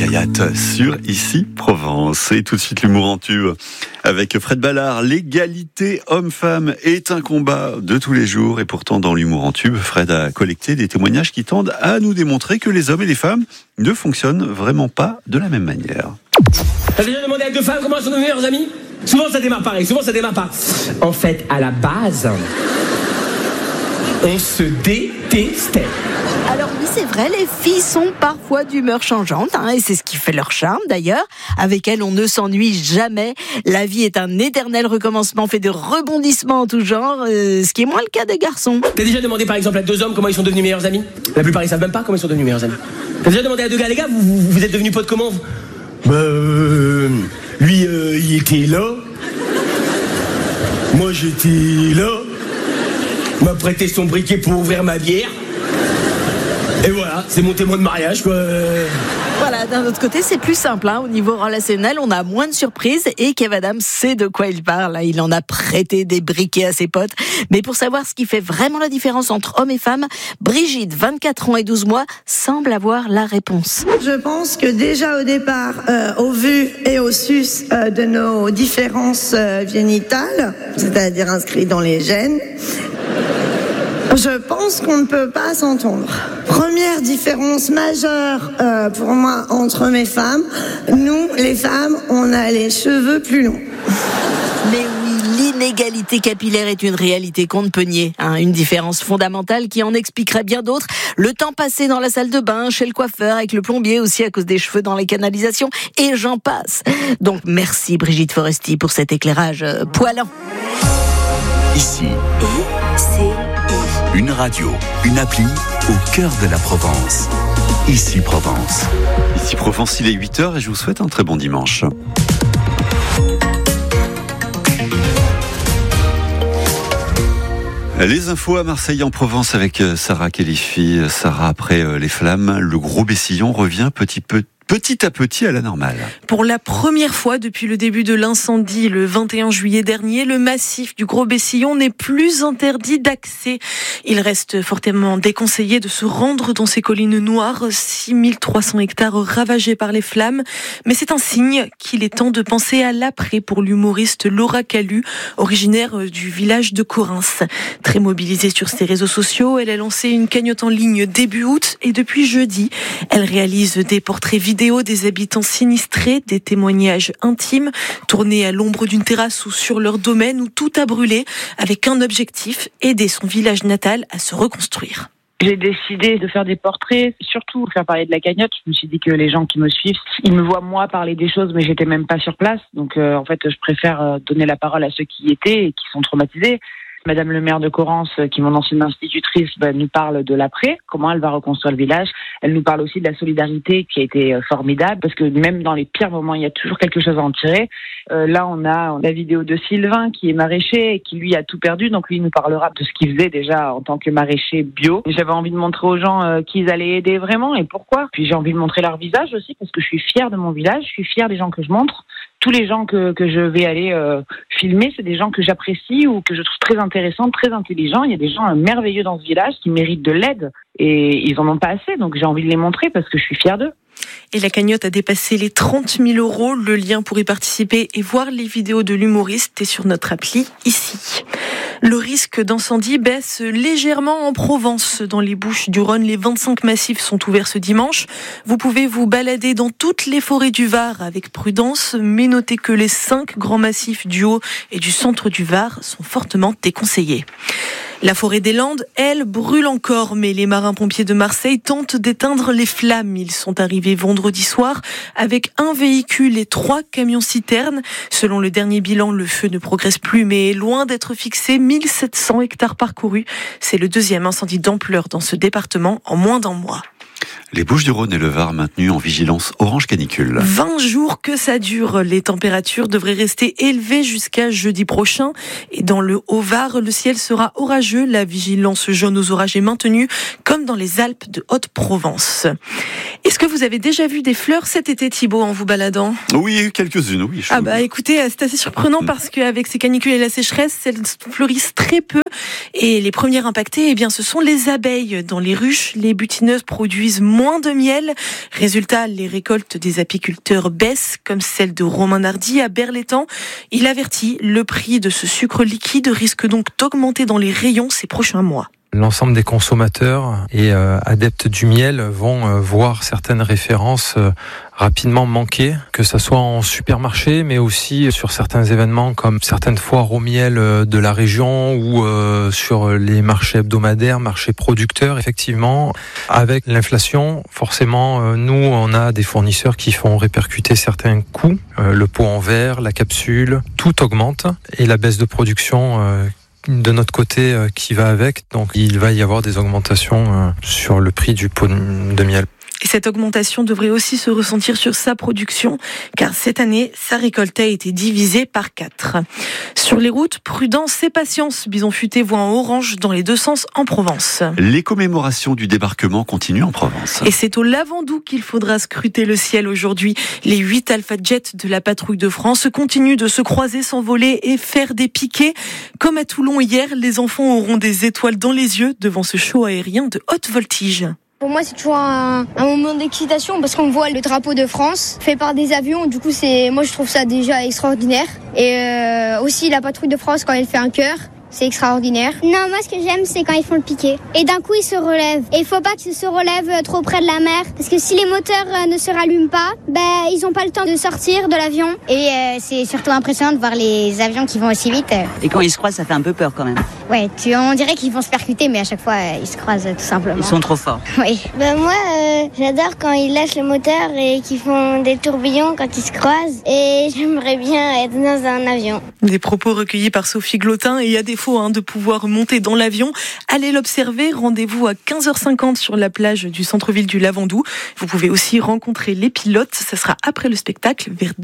Kayat sur Ici Provence. Et tout de suite l'humour en tube avec Fred Ballard. L'égalité homme-femme est un combat de tous les jours et pourtant dans l'humour en tube, Fred a collecté des témoignages qui tendent à nous démontrer que les hommes et les femmes ne fonctionnent vraiment pas de la même manière. T'as déjà demandé à deux femmes comment sont nos meilleurs amis ? Souvent ça démarre pareil, souvent ça démarre pas. En fait, à la base, on se détestait. Alors oui, c'est vrai, les filles sont parfois d'humeur changeante, et c'est ce qui fait leur charme d'ailleurs. Avec elles, on ne s'ennuie jamais. La vie est un éternel recommencement fait de rebondissements en tout genre, ce qui est moins le cas des garçons. T'as déjà demandé par exemple à deux hommes comment ils sont devenus meilleurs amis ? La plupart ils savent même pas comment ils sont devenus meilleurs amis. T'as déjà demandé à deux gars, les gars, vous êtes devenus potes comment ? Lui, il était là. Moi, j'étais là. Il m'a prêté son briquet pour ouvrir ma bière. Et voilà, c'est mon témoin de mariage, quoi. Voilà, d'un autre côté, c'est plus simple. Au niveau relationnel, on a moins de surprises et Kev Adams sait de quoi il parle. Il en a prêté des briquets à ses potes. Mais pour savoir ce qui fait vraiment la différence entre hommes et femmes, Brigitte, 24 ans et 12 mois, semble avoir la réponse. Je pense que déjà au départ, au vu et au sus de nos différences génitales, c'est-à-dire inscrites dans les gènes, je pense qu'on ne peut pas s'entendre. Première différence majeure pour moi entre hommes et femmes, nous, les femmes, on a les cheveux plus longs. Mais oui, l'inégalité capillaire est une réalité qu'on ne peut nier. Une différence fondamentale qui en expliquerait bien d'autres. Le temps passé dans la salle de bain, chez le coiffeur, avec le plombier aussi à cause des cheveux dans les canalisations, et j'en passe. Donc merci Brigitte Foresti pour cet éclairage poilant. Ici, une radio, une appli au cœur de la Provence. Ici Provence. Ici Provence, il est 8h et je vous souhaite un très bon dimanche. Les infos à Marseille en Provence avec Sarah Kélifi. Sarah, après les flammes, le Gros Bessillon revient petit à petit à la normale. Pour la première fois depuis le début de l'incendie le 21 juillet dernier, le massif du Gros Bessillon n'est plus interdit d'accès. Il reste fortement déconseillé de se rendre dans ces collines noires, 6300 hectares ravagés par les flammes. Mais c'est un signe qu'il est temps de penser à l'après pour l'humoriste Laura Calu, originaire du village de Correns. Très mobilisée sur ses réseaux sociaux, elle a lancé une cagnotte en ligne début août et depuis jeudi, elle réalise des portraits vidéo des habitants sinistrés, des témoignages intimes, tournés à l'ombre d'une terrasse ou sur leur domaine où tout a brûlé, avec un objectif, aider son village natal à se reconstruire. J'ai décidé de faire des portraits, surtout faire parler de la cagnotte. Je me suis dit que les gens qui me suivent, ils me voient moi parler des choses, mais j'étais même pas sur place. Donc en fait, je préfère donner la parole à ceux qui y étaient et qui sont traumatisés. Madame le maire de Correns, qui est mon ancienne institutrice, nous parle de l'après, comment elle va reconstruire le village. Elle nous parle aussi de la solidarité qui a été formidable, parce que même dans les pires moments, il y a toujours quelque chose à en tirer. Là, on a la vidéo de Sylvain, qui est maraîcher et qui, lui, a tout perdu. Donc, lui, il nous parlera de ce qu'il faisait déjà en tant que maraîcher bio. J'avais envie de montrer aux gens qu'ils allaient aider vraiment et pourquoi. Puis, j'ai envie de montrer leur visage aussi, parce que je suis fière de mon village, je suis fière des gens que je montre. Tous les gens que je vais aller filmer, c'est des gens que j'apprécie ou que je trouve très intéressants, très intelligents. Il y a des gens merveilleux dans ce village qui méritent de l'aide et ils en ont pas assez. Donc j'ai envie de les montrer parce que je suis fière d'eux. Et la cagnotte a dépassé les 30 000 €. Le lien pour y participer et voir les vidéos de l'humoriste est sur notre appli ici. Le risque d'incendie baisse légèrement en Provence. Dans les Bouches-du-Rhône, les 25 massifs sont ouverts ce dimanche. Vous pouvez vous balader dans toutes les forêts du Var avec prudence, mais notez que les 5 grands massifs du Haut et du centre du Var sont fortement déconseillés. La forêt des Landes, elle, brûle encore, mais les marins-pompiers de Marseille tentent d'éteindre les flammes. Ils sont arrivés vendredi soir avec un véhicule et 3 camions-citernes. Selon le dernier bilan, le feu ne progresse plus, mais est loin d'être fixé. 1700 hectares parcourus. C'est le deuxième incendie d'ampleur dans ce département en moins d'un mois. Les Bouches-du-Rhône et le Var maintenus en vigilance orange canicule. 20 jours que ça dure. Les températures devraient rester élevées jusqu'à jeudi prochain. Et dans le Haut-Var, le ciel sera orageux. La vigilance jaune aux orages est maintenue, comme dans les Alpes de Haute-Provence. Est-ce que vous avez déjà vu des fleurs cet été, Thibaut, en vous baladant ? Oui, quelques-unes, oui. Écoutez, c'est assez surprenant parce qu'avec ces canicules et la sécheresse, elles fleurissent très peu. Et les premières impactées, ce sont les abeilles. Dans les ruches, les butineuses produisent moins de miel. Résultat, les récoltes des apiculteurs baissent, comme celle de Romain Nardi à Berlétan. Il avertit, le prix de ce sucre liquide risque donc d'augmenter dans les rayons ces prochains mois. L'ensemble des consommateurs et adeptes du miel vont voir certaines références rapidement manquer, que ça soit en supermarché, mais aussi sur certains événements comme certaines foires au miel de la région ou sur les marchés hebdomadaires, marchés producteurs. Effectivement, avec l'inflation, forcément, nous, on a des fournisseurs qui font répercuter certains coûts. Le pot en verre, la capsule, tout augmente et la baisse de production de notre côté qui va avec. Donc il va y avoir des augmentations sur le prix du pot de miel. Et cette augmentation devrait aussi se ressentir sur sa production, car cette année, sa récolte a été divisée par 4. Sur les routes, prudence et patience. Bison futé voit en orange dans les deux sens en Provence. Les commémorations du débarquement continuent en Provence. Et c'est au Lavandou qu'il faudra scruter le ciel aujourd'hui. Les 8 Alpha Jets de la patrouille de France continuent de se croiser, s'envoler et faire des piquets. Comme à Toulon hier, les enfants auront des étoiles dans les yeux devant ce show aérien de haute voltige. Pour moi, c'est toujours un moment d'excitation parce qu'on voit le drapeau de France fait par des avions. Du coup, moi, je trouve ça déjà extraordinaire. Et aussi la patrouille de France quand elle fait un chœur. C'est extraordinaire. Non, moi ce que j'aime c'est quand ils font le piqué. Et d'un coup ils se relèvent. Et il faut pas qu'ils se relèvent trop près de la mer. Parce que si les moteurs ne se rallument pas, ils ont pas le temps de sortir de l'avion. Et c'est surtout impressionnant de voir les avions qui vont aussi vite. Et quand ils se croisent, ça fait un peu peur quand même. Ouais, on dirait qu'ils vont se percuter, mais à chaque fois ils se croisent tout simplement. Ils sont trop forts. Oui. Moi j'adore quand ils lâchent le moteur et qu'ils font des tourbillons quand ils se croisent. Et j'aimerais bien être dans un avion. Des propos recueillis par Sophie Glotin et à défaut de pouvoir monter dans l'avion, allez l'observer. Rendez-vous à 15h50 sur la plage du centre-ville du Lavandou. Vous pouvez aussi rencontrer les pilotes. Ça sera après le spectacle vers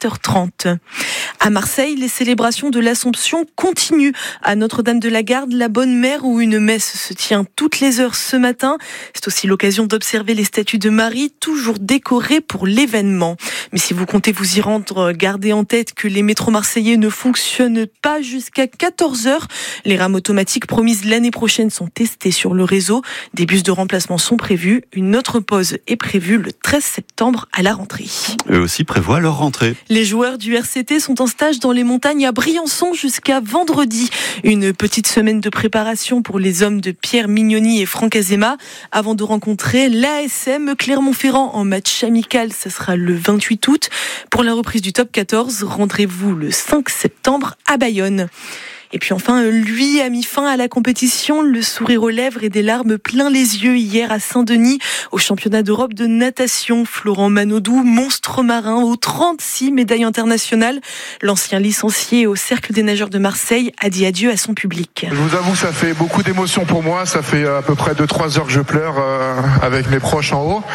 17h30. À Marseille, les célébrations de l'Assomption continuent. À Notre-Dame-de-la-Garde, la Bonne Mère, où une messe se tient toutes les heures ce matin. C'est aussi l'occasion d'observer les statues de Marie, toujours décorées pour l'événement. Mais si vous comptez vous y rendre, gardez en tête que les métros marseillais ne fonctionnent pas jusqu'à 14h. Les rames automatiques promises l'année prochaine sont testées sur le réseau. Des bus de remplacement sont prévus. Une autre pause est prévue le 13 septembre à la rentrée. Eux aussi prévoient leur rentrée. Les joueurs du RCT sont en stage dans les montagnes à Briançon jusqu'à vendredi. Une petite semaine de préparation pour les hommes de Pierre Mignoni et Franck Azema avant de rencontrer l'ASM Clermont-Ferrand en match amical. Ce sera le 28 août. Pour la reprise du top 14, rendez-vous le 5 septembre à Bayonne. Et puis enfin, lui a mis fin à la compétition, le sourire aux lèvres et des larmes plein les yeux hier à Saint-Denis, au championnat d'Europe de natation. Florent Manodou, monstre marin aux 36 médailles internationales. L'ancien licencié au Cercle des nageurs de Marseille a dit adieu à son public. Je vous avoue que ça fait beaucoup d'émotions pour moi. Ça fait à peu près 2-3 heures que je pleure avec mes proches en haut.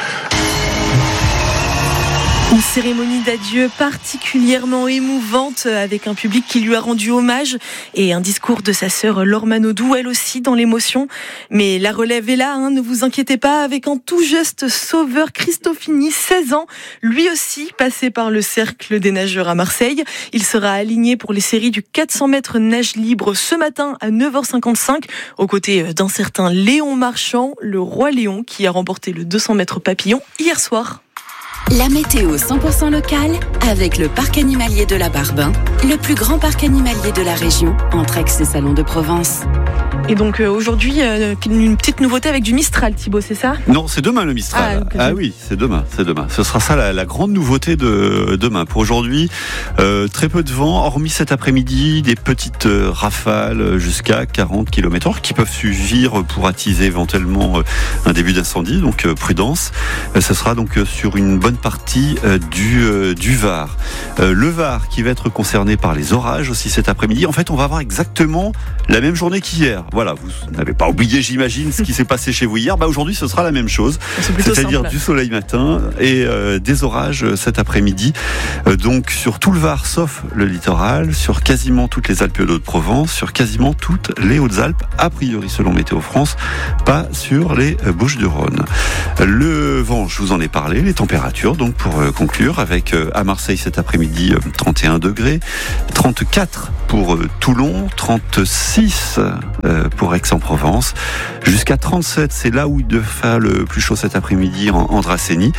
Une cérémonie d'adieu particulièrement émouvante avec un public qui lui a rendu hommage et un discours de sa sœur Laure Manodou, elle aussi dans l'émotion. Mais la relève est là, ne vous inquiétez pas, avec un tout juste sauveur Christofini, 16 ans, lui aussi passé par le Cercle des nageurs à Marseille. Il sera aligné pour les séries du 400 mètres nage libre ce matin à 9h55 aux côtés d'un certain Léon Marchand, le roi Léon qui a remporté le 200 mètres papillon hier soir. La météo 100% locale avec le parc animalier de la Barbin, le plus grand parc animalier de la région, entre Aix et Salon de Provence. Et donc aujourd'hui, une petite nouveauté avec du Mistral, Thibaut, c'est ça ? Non, c'est demain le Mistral. Ah oui, c'est demain. Ce sera ça la grande nouveauté de demain. Pour aujourd'hui, très peu de vent, hormis cet après-midi, des petites rafales jusqu'à 40 km/h qui peuvent suffire pour attiser éventuellement un début d'incendie. Donc prudence. Ce sera donc sur une bonne partie du Var. Le Var qui va être concerné par les orages aussi cet après-midi. En fait, on va avoir exactement la même journée qu'hier. Voilà, vous n'avez pas oublié, j'imagine, ce qui s'est passé chez vous hier. Aujourd'hui, ce sera la même chose. C'est-à-dire simple. Du soleil matin et des orages cet après-midi. Donc sur tout le Var, sauf le littoral, sur quasiment toutes les Alpes et Hauts-de-Provence, sur quasiment toutes les Hautes-Alpes, a priori selon Météo France, pas sur les Bouches-du-Rhône. Le vent, je vous en ai parlé, les températures, donc pour conclure, avec à Marseille cet après-midi 31 degrés, 34 pour Toulon, 36 pour Aix-en-Provence, jusqu'à 37, c'est là où il devait faire le plus chaud cet après-midi en Dracénie,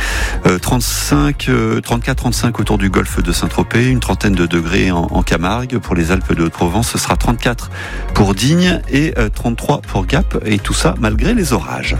34-35 autour du golfe de Saint-Tropez, une trentaine de degrés en Camargue. Pour les Alpes de Haute-Provence, ce sera 34 pour Digne et 33 pour Gap, et tout ça malgré les orages.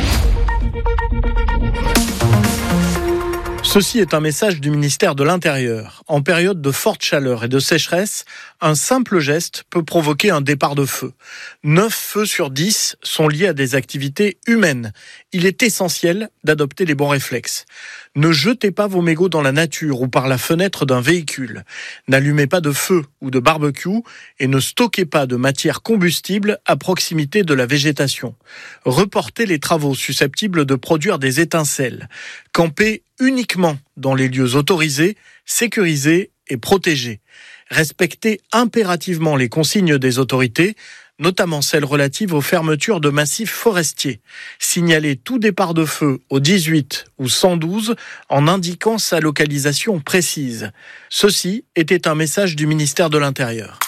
Ceci est un message du ministère de l'Intérieur. En période de forte chaleur et de sécheresse, un simple geste peut provoquer un départ de feu. 9 feux sur 10 sont liés à des activités humaines. Il est essentiel d'adopter les bons réflexes. Ne jetez pas vos mégots dans la nature ou par la fenêtre d'un véhicule. N'allumez pas de feu ou de barbecue et ne stockez pas de matière combustible à proximité de la végétation. Reportez les travaux susceptibles de produire des étincelles. Campez uniquement dans les lieux autorisés, sécurisés et protégés. Respectez impérativement les consignes des autorités, notamment celles relatives aux fermetures de massifs forestiers. Signalez tout départ de feu au 18 ou 112 en indiquant sa localisation précise. Ceci était un message du ministère de l'Intérieur.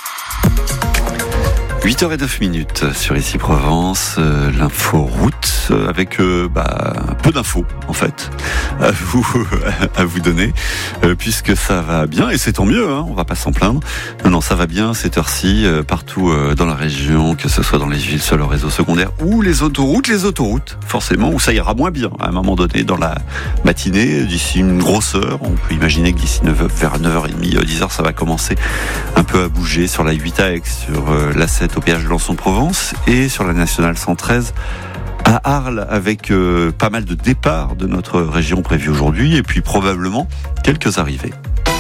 8h09 sur Ici Provence, l'info route avec peu d'infos en fait à vous donner puisque ça va bien et c'est tant mieux, on va pas s'en plaindre. Non, ça va bien cette heure-ci partout dans la région, que ce soit dans les villes sur le réseau secondaire ou les autoroutes forcément où ça ira moins bien à un moment donné dans la matinée d'ici une grosse heure. On peut imaginer que d'ici vers 9h30, 10h ça va commencer un peu à bouger sur la 8 à Aix, sur la 7 au péage de Lançon-Provence et sur la nationale 113 à Arles avec pas mal de départs de notre région prévus aujourd'hui et puis probablement quelques arrivées.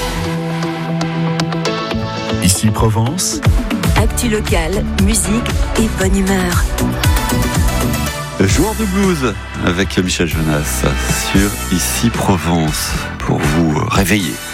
Ici Provence. Actu locale, musique et bonne humeur. Joueur de blues avec Michel Jonas sur Ici Provence pour vous réveiller.